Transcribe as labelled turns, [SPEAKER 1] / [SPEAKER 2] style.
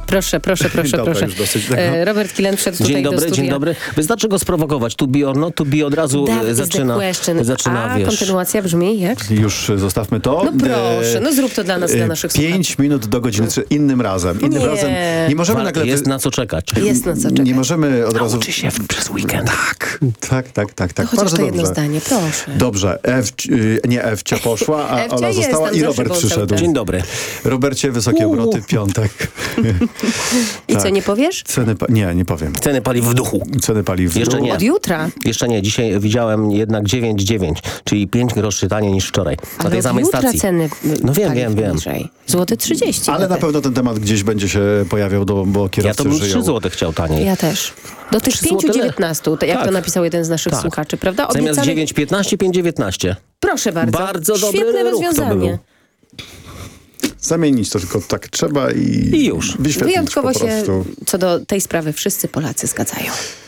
[SPEAKER 1] Proszę.
[SPEAKER 2] Dobra, już dosyć tego.
[SPEAKER 1] Robert Kilen wszedł tutaj
[SPEAKER 3] Dzień
[SPEAKER 1] do
[SPEAKER 3] dobry,
[SPEAKER 1] studia.
[SPEAKER 3] dzień dobry. Wystarczy go sprowokować. To be or not, to be od razu
[SPEAKER 1] That is the
[SPEAKER 3] zaczyna,
[SPEAKER 1] question.
[SPEAKER 3] wiesz.
[SPEAKER 1] Kontynuacja brzmi jak?
[SPEAKER 2] Już zostawmy to.
[SPEAKER 1] No proszę, no zrób to dla nas, dla naszych słuchaczy.
[SPEAKER 2] 5 minut do godziny, innym razem. Innym
[SPEAKER 1] Nie.
[SPEAKER 2] razem nie możemy nagle...
[SPEAKER 3] Jest na co czekać.
[SPEAKER 1] Jest na co czekać.
[SPEAKER 2] Nie możemy od razu...
[SPEAKER 3] Nauczy się przez weekend.
[SPEAKER 2] Tak.
[SPEAKER 1] No chociaż
[SPEAKER 2] Bardzo
[SPEAKER 1] to jedno
[SPEAKER 2] dobrze.
[SPEAKER 1] zdanie, proszę.
[SPEAKER 2] Dobrze, Ewcia poszła, a
[SPEAKER 1] Ewcia
[SPEAKER 2] Ola
[SPEAKER 1] jest
[SPEAKER 2] została
[SPEAKER 1] tam
[SPEAKER 2] i
[SPEAKER 1] zawsze,
[SPEAKER 2] Robert
[SPEAKER 1] bo on cały
[SPEAKER 2] przyszedł.
[SPEAKER 1] czas.
[SPEAKER 3] Dzień dobry.
[SPEAKER 2] Robercie, wysokie obroty w piątek.
[SPEAKER 1] I co,
[SPEAKER 2] Tak.
[SPEAKER 1] nie powiesz?
[SPEAKER 2] Nie powiem.
[SPEAKER 3] Ceny paliw w duchu.
[SPEAKER 2] Ceny paliw w
[SPEAKER 3] Jeszcze
[SPEAKER 2] dół.
[SPEAKER 3] nie.
[SPEAKER 1] Od jutra.
[SPEAKER 3] Jeszcze nie. Dzisiaj widziałem jednak 9,9, czyli 5 groszy taniej niż wczoraj. Na
[SPEAKER 1] Ale
[SPEAKER 3] tej
[SPEAKER 1] od
[SPEAKER 3] samej
[SPEAKER 1] jutra
[SPEAKER 3] stacji.
[SPEAKER 1] ceny
[SPEAKER 3] No wiem,
[SPEAKER 1] paliw
[SPEAKER 3] wiem.
[SPEAKER 1] niżej. Złoty 30.
[SPEAKER 2] Ale na pewno ten temat gdzieś będzie się pojawiał, bo
[SPEAKER 3] Ja
[SPEAKER 2] kierowcy
[SPEAKER 3] to bym
[SPEAKER 2] żyją.
[SPEAKER 3] 3 zł chciał taniej.
[SPEAKER 1] Ja też. Do tych
[SPEAKER 3] 3 złote
[SPEAKER 1] 5,19, jak to
[SPEAKER 3] Tak.
[SPEAKER 1] napisał jeden z naszych
[SPEAKER 3] Tak.
[SPEAKER 1] słuchaczy, prawda?
[SPEAKER 3] Zamiast
[SPEAKER 1] Obiecany-
[SPEAKER 3] 9,15, 5,19.
[SPEAKER 1] Proszę bardzo.
[SPEAKER 3] Bardzo dobry
[SPEAKER 1] Świetne
[SPEAKER 3] ruch to by
[SPEAKER 1] rozwiązanie.
[SPEAKER 3] był.
[SPEAKER 2] Zamienić to tylko tak trzeba i
[SPEAKER 3] już.
[SPEAKER 2] wyświetlić
[SPEAKER 1] Wyjątkowo
[SPEAKER 2] po
[SPEAKER 1] się
[SPEAKER 2] prostu.
[SPEAKER 1] co do tej sprawy wszyscy Polacy zgadzają.